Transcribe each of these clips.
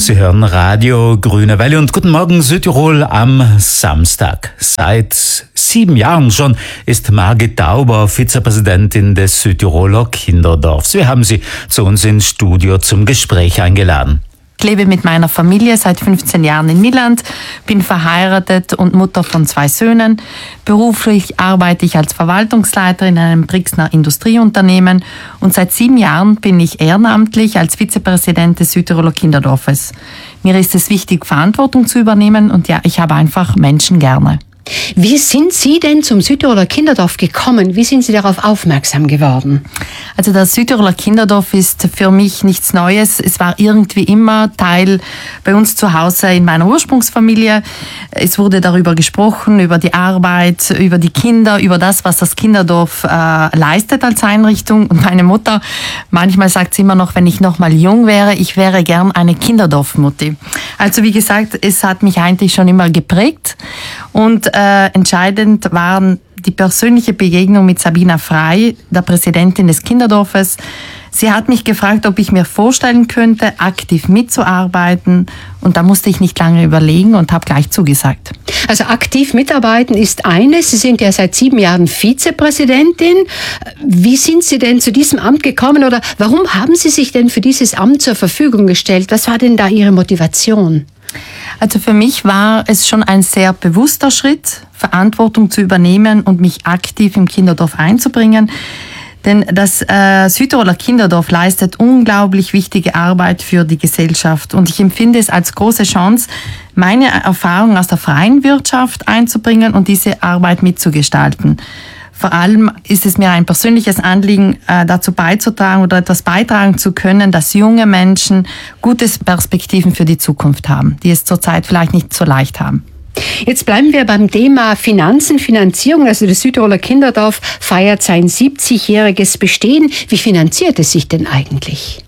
Sie hören Radio Grüne Welle und guten Morgen Südtirol am Samstag. Seit 7 Jahren schon ist Margit Tauber Vizepräsidentin des Südtiroler Kinderdorfs. Wir haben sie zu uns ins Studio zum Gespräch eingeladen. Ich lebe mit meiner Familie seit 15 Jahren in Milland, bin verheiratet und Mutter von 2 Söhnen. Beruflich arbeite ich als Verwaltungsleiterin in einem Brixner Industrieunternehmen und seit 7 Jahren bin ich ehrenamtlich als Vizepräsident des Südtiroler Kinderdorfes. Mir ist es wichtig, Verantwortung zu übernehmen und ja, ich habe einfach Menschen gerne. Wie sind Sie denn zum Südtiroler Kinderdorf gekommen? Wie sind Sie darauf aufmerksam geworden? Also das Südtiroler Kinderdorf ist für mich nichts Neues. Es war irgendwie immer Teil bei uns zu Hause in meiner Ursprungsfamilie. Es wurde darüber gesprochen, über die Arbeit, über die Kinder, über das, was das Kinderdorf leistet als Einrichtung. Und meine Mutter, manchmal sagt sie immer noch, wenn ich noch mal jung wäre, ich wäre gern eine Kinderdorfmutti. Also wie gesagt, es hat mich eigentlich schon immer geprägt. Und entscheidend waren die persönliche Begegnung mit Sabina Frey, der Präsidentin des Kinderdorfes. Sie hat mich gefragt, ob ich mir vorstellen könnte, aktiv mitzuarbeiten. Und da musste ich nicht lange überlegen und habe gleich zugesagt. Also aktiv mitarbeiten ist eines. Sie sind ja seit 7 Jahren Vizepräsidentin. Wie sind Sie denn zu diesem Amt gekommen oder warum haben Sie sich denn für dieses Amt zur Verfügung gestellt? Was war denn da Ihre Motivation? Also für mich war es schon ein sehr bewusster Schritt, Verantwortung zu übernehmen und mich aktiv im Kinderdorf einzubringen. Denn das Südtiroler Kinderdorf leistet unglaublich wichtige Arbeit für die Gesellschaft. Und ich empfinde es als große Chance, meine Erfahrung aus der freien Wirtschaft einzubringen und diese Arbeit mitzugestalten. Vor allem ist es mir ein persönliches Anliegen, dazu beizutragen oder etwas beitragen zu können, dass junge Menschen gute Perspektiven für die Zukunft haben, die es zurzeit vielleicht nicht so leicht haben. Jetzt bleiben wir beim Thema Finanzen, Finanzierung. Also das Südtiroler Kinderdorf feiert sein 70-jähriges Bestehen. Wie finanziert es sich denn eigentlich?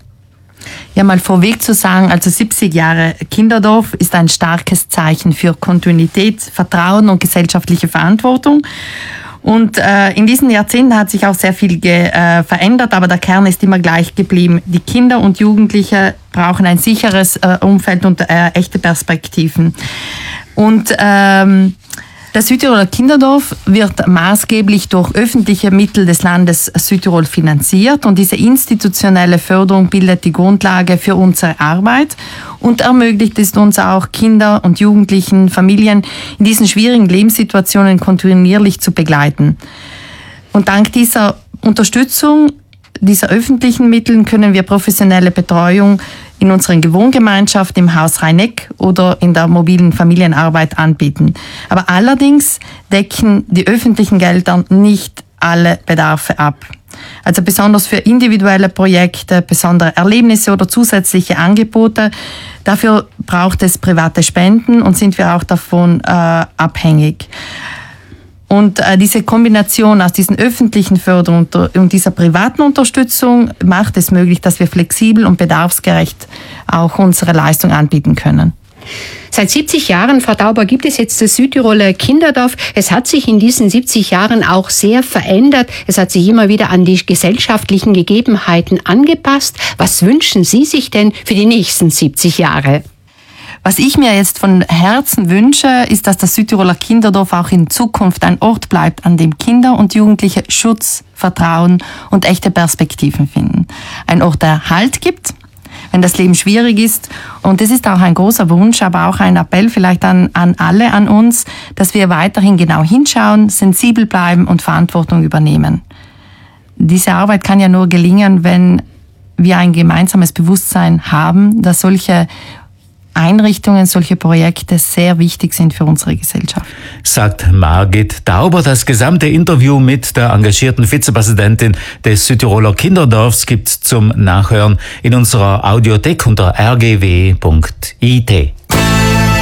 Ja, mal vorweg zu sagen, also 70 Jahre Kinderdorf ist ein starkes Zeichen für Kontinuität, Vertrauen und gesellschaftliche Verantwortung. Und in diesen Jahrzehnten hat sich auch sehr viel verändert, aber der Kern ist immer gleich geblieben. Die Kinder und Jugendliche brauchen ein sicheres Umfeld und echte Perspektiven. Und das Südtiroler Kinderdorf wird maßgeblich durch öffentliche Mittel des Landes Südtirol finanziert und diese institutionelle Förderung bildet die Grundlage für unsere Arbeit und ermöglicht es uns auch, Kinder und Jugendlichen, Familien in diesen schwierigen Lebenssituationen kontinuierlich zu begleiten. Und dank dieser Unterstützung dieser öffentlichen Mitteln können wir professionelle Betreuung in unseren Wohngemeinschaften im Haus Rhein-Eck oder in der mobilen Familienarbeit anbieten. Aber allerdings decken die öffentlichen Gelder nicht alle Bedarfe ab. Also besonders für individuelle Projekte, besondere Erlebnisse oder zusätzliche Angebote. Dafür braucht es private Spenden und sind wir auch davon abhängig. Und diese Kombination aus diesen öffentlichen Förderungen und dieser privaten Unterstützung macht es möglich, dass wir flexibel und bedarfsgerecht auch unsere Leistung anbieten können. Seit 70 Jahren, Frau Tauber, gibt es jetzt das Südtiroler Kinderdorf. Es hat sich in diesen 70 Jahren auch sehr verändert. Es hat sich immer wieder an die gesellschaftlichen Gegebenheiten angepasst. Was wünschen Sie sich denn für die nächsten 70 Jahre? Was ich mir jetzt von Herzen wünsche, ist, dass das Südtiroler Kinderdorf auch in Zukunft ein Ort bleibt, an dem Kinder und Jugendliche Schutz, Vertrauen und echte Perspektiven finden. Ein Ort, der Halt gibt, wenn das Leben schwierig ist. Und es ist auch ein großer Wunsch, aber auch ein Appell vielleicht an alle, an uns, dass wir weiterhin genau hinschauen, sensibel bleiben und Verantwortung übernehmen. Diese Arbeit kann ja nur gelingen, wenn wir ein gemeinsames Bewusstsein haben, dass solche Einrichtungen, solche Projekte sehr wichtig sind für unsere Gesellschaft. Sagt Margit Tauber. Das gesamte Interview mit der engagierten Vizepräsidentin des Südtiroler Kinderdorfs gibt's zum Nachhören in unserer Audiothek unter rgw.it.